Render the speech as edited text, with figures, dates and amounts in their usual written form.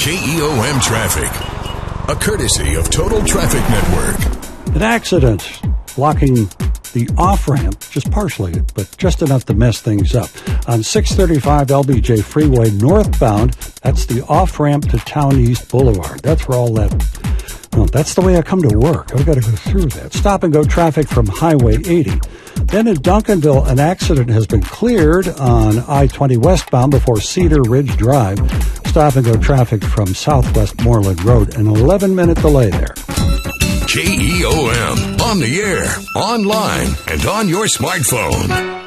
KEOM Traffic, a courtesy of Total Traffic Network. An accident blocking the off-ramp, just partially, but just enough to mess things up. On 635 LBJ Freeway northbound, that's the off-ramp to Town East Boulevard. That's where all that... Well, that's the way I come to work. I've got to go through that. Stop-and-go traffic from Highway 80. Then in Duncanville, an accident has been cleared on I-20 westbound before Cedar Ridge Drive. Stop-and-go traffic from Southwest Moreland Road. An 11-minute delay there. KEOM, on the air, online, and on your smartphone.